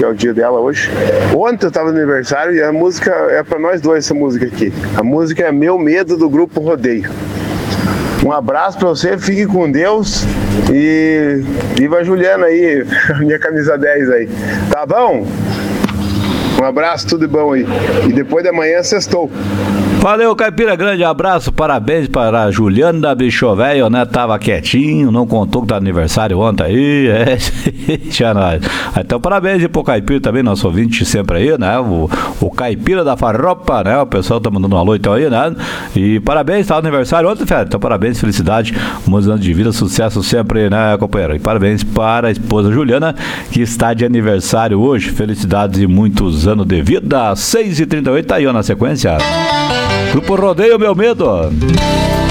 que é o dia dela hoje. Ontem eu tava no aniversário e a música é pra nós dois, essa música aqui. A música é Meu Medo, do grupo Rodeio. Um abraço pra você, fique com Deus e viva a Juliana aí, a minha camisa 10 aí. Tá bom? Um abraço, tudo de bom aí. E depois da manhã, sextou. Valeu, Caipira, grande abraço, parabéns para a Juliana da Bicho Velho, né? Tava quietinho, não contou que tá aniversário ontem aí, tinha nós. Então, parabéns aí pro Caipira também, nosso ouvinte sempre aí, né? O Caipira da Farropa, né? O pessoal tá mandando um alô então aí, né? E parabéns, tá aniversário ontem, Fera. Então, parabéns, felicidade, muitos anos de vida, sucesso sempre, né, companheiro? E parabéns para a esposa Juliana, que está de aniversário hoje. Felicidades e muitos anos de vida. 6h38, tá aí ó, na sequência. Grupo Rodeio, Meu Medo.